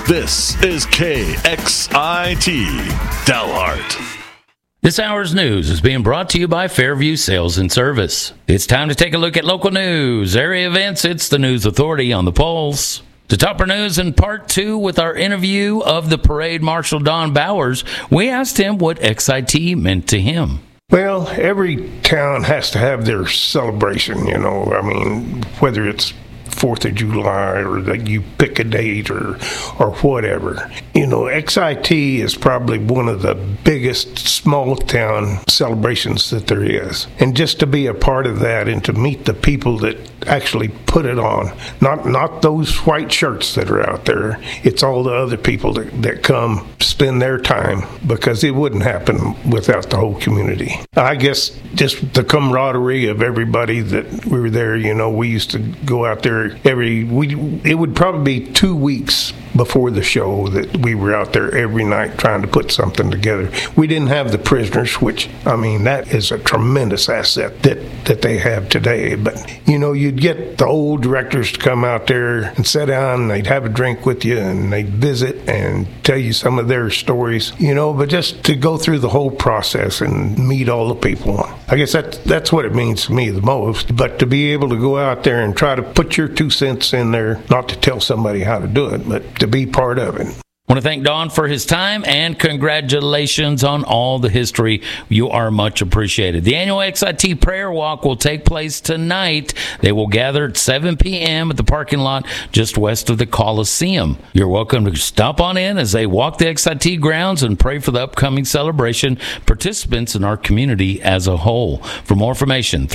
This is KXIT Dalhart. This hour's news is being brought to you by Fairview Sales and Service. It's time to take a look at local news, area events. It's the News Authority on the Pulse. To top our news in part 2 with our interview of the parade marshal Don Bowers, we asked him what XIT meant to him. Well, every town has to have their celebration, you know. I mean, whether it's 4th of July or that you pick a date or whatever. You know, XIT is probably one of the biggest small town celebrations that there is. And just to be a part of that and to meet the people that actually put it on, not those white shirts that are out there, it's all the other people that come spend their time, because it wouldn't happen without the whole community. I guess just the camaraderie of everybody that we were there. You know, we used to go out there it would probably be 2 weeks before the show that we were out there every night trying to put something together. We didn't have the prisoners, which, I mean, that is a tremendous asset that they have today. But, you know, you'd get the old directors to come out there and sit down, and they'd have a drink with you, and they'd visit and tell you some of their stories, you know, but just to go through the whole process and meet all the people. I guess that's what it means to me the most. But to be able to go out there and try to put your 2 cents in there, not to tell somebody how to do it, but to be part of it. I want to thank Don for his time and congratulations on all the history. You are much appreciated. The annual XIT prayer walk will take place tonight. They will gather at 7 p.m. at the parking lot just west of the Coliseum. You're welcome to stop on in as they walk the XIT grounds and pray for the upcoming celebration, participants in our community as a whole. For more information,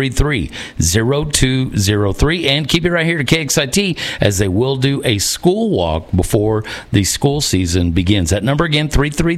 333-0203, and keep it right here to KXIT as they will do a school walk before the school season begins. That number again,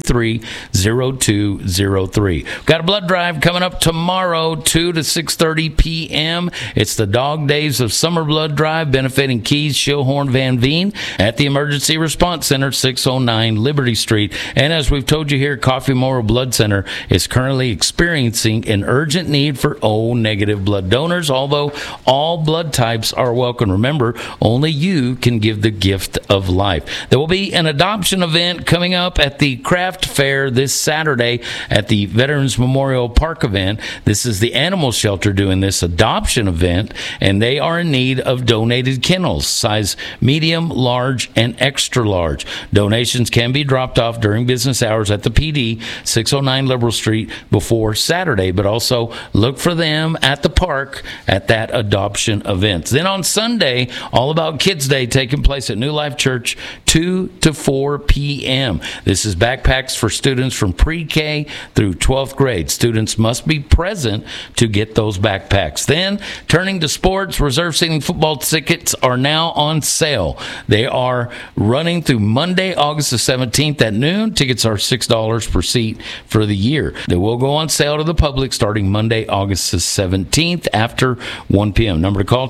333-0203. Got a blood drive coming up tomorrow, 2 to 6:30 p.m. It's the Dog Days of Summer Blood Drive benefiting Keys, Shilhorn, Van Veen at the Emergency Response Center, 609 Liberty Street. And as we've told you here, Coffee Memorial Blood Center is currently experiencing an urgent need for O-negative blood donors, although all blood types are welcome. Remember, only you can give the gift of life. There will be an adoption event coming up at the craft fair this Saturday at the Veterans Memorial Park event. This is the animal shelter doing this adoption event, and they are in need of donated kennels, size medium, large, and extra large. Donations can be dropped off during business hours at the PD, 609 Liberal Street, before Saturday, but also look for them at the park at that adoption event. Then on Sunday, All About Kids Day taking place at New Life Church, 2 to 4 p.m. This is backpacks for students from pre-K through 12th grade. Students must be present to get those backpacks. Then, turning to sports, reserve seating football tickets are now on sale. They are running through Monday, August the 17th at noon. Tickets are $6 per seat for the year. They will go on sale to the public starting Monday, August the 17th after 1 p.m. Number to call,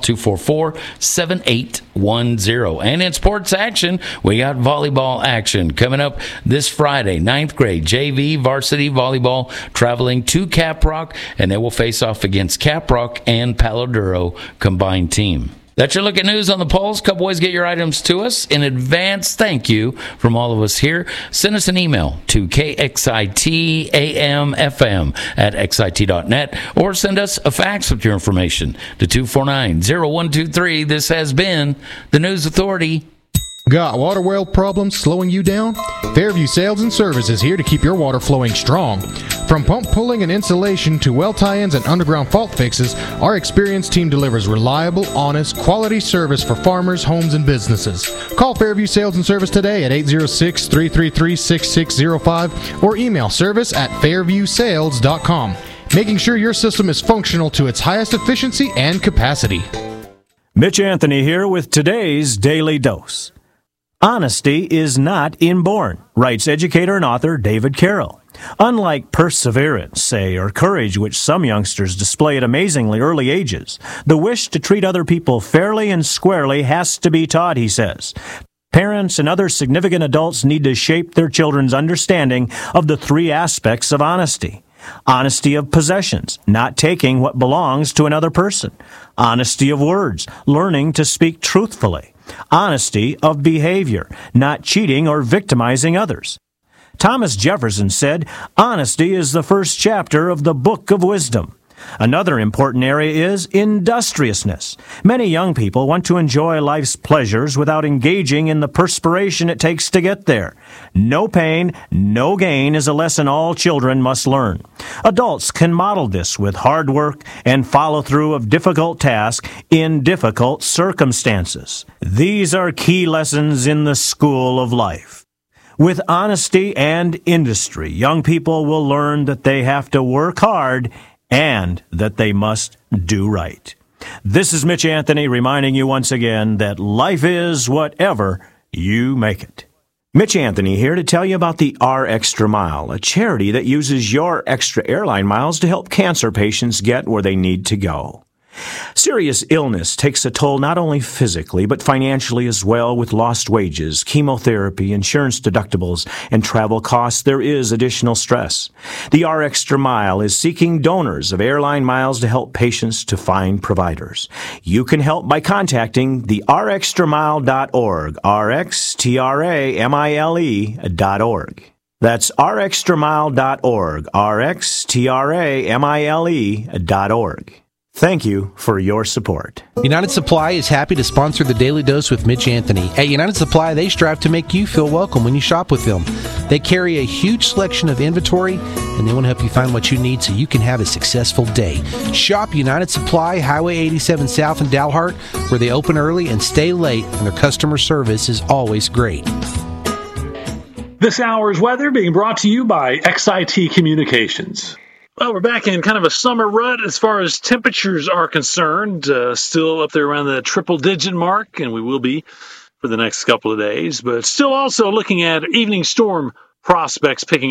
244-7810. And in sports action, we got volleyball action coming up this Friday. 9th grade JV varsity volleyball traveling to Caprock, and they will face off against Caprock and Palo Duro combined team. That's your look at news on the Pulse. Couple ways to get your items to us. In advance, thank you from all of us here. Send us an email to kxitamfm@xit.net or send us a fax with your information to 249-0123. This has been the News Authority. Got water well problems slowing you down? Fairview Sales and Service is here to keep your water flowing strong. From pump pulling and insulation to well tie-ins and underground fault fixes, our experienced team delivers reliable, honest, quality service for farmers, homes, and businesses. Call Fairview Sales and Service today at 806-333-6605 or email service@fairviewsales.com, making sure your system is functional to its highest efficiency and capacity. Mitch Anthony here with today's Daily Dose. Honesty is not inborn, writes educator and author David Carroll. Unlike perseverance, say, or courage, which some youngsters display at amazingly early ages, the wish to treat other people fairly and squarely has to be taught, he says. Parents and other significant adults need to shape their children's understanding of the 3 aspects of honesty. Honesty of possessions, not taking what belongs to another person. Honesty of words, learning to speak truthfully. honesty of behavior, not cheating or victimizing others. Thomas Jefferson said, "Honesty is the first chapter of the Book of Wisdom." Another important area is industriousness. Many young people want to enjoy life's pleasures without engaging in the perspiration it takes to get there. No pain, no gain is a lesson all children must learn. Adults can model this with hard work and follow-through of difficult tasks in difficult circumstances. These are key lessons in the school of life. With honesty and industry, young people will learn that they have to work hard and that they must do right. This is Mitch Anthony reminding you once again that life is whatever you make it. Mitch Anthony here to tell you about the R Extra Mile, a charity that uses your extra airline miles to help cancer patients get where they need to go. Serious illness takes a toll not only physically, but financially as well. With lost wages, chemotherapy, insurance deductibles, and travel costs, there is additional stress. The R Extra Mile is seeking donors of airline miles to help patients to find providers. You can help by contacting the rxtramile.org, rxtramile.org. That's rxtramile.org, rxtramile.org. Thank you for your support. United Supply is happy to sponsor the Daily Dose with Mitch Anthony. At United Supply, they strive to make you feel welcome when you shop with them. They carry a huge selection of inventory, and they want to help you find what you need so you can have a successful day. Shop United Supply, Highway 87 South in Dalhart, where they open early and stay late, and their customer service is always great. This hour's weather being brought to you by XIT Communications. Well, we're back in kind of a summer rut as far as temperatures are concerned. Still up there around the triple-digit mark, and we will be for the next couple of days. But still also looking at evening storm prospects picking